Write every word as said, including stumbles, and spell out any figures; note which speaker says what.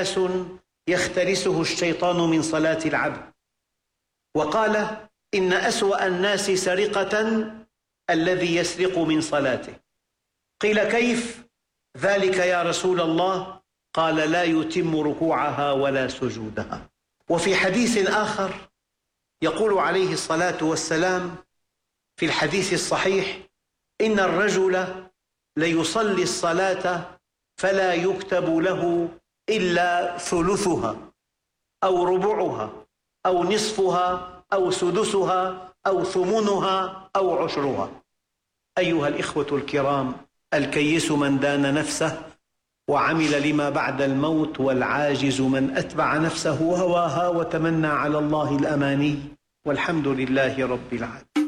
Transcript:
Speaker 1: ناس يختلسه الشيطان من صلاة العبد، وقال إن أسوأ الناس سرقة الذي يسرق من صلاته. قيل كيف ذلك يا رسول الله؟ قال لا يتم ركوعها ولا سجودها. وفي حديث آخر يقول عليه الصلاة والسلام في الحديث الصحيح: إن الرجل ليصلي الصلاة فلا يكتب له إلا ثلثها أو ربعها أو نصفها أو سدسها أو ثمنها أو عشرها. أيها الإخوة الكرام، الكيس من دان نفسه وعمل لما بعد الموت، والعاجز من أتبع نفسه هواها وتمنى على الله الأماني، والحمد لله رب العالمين.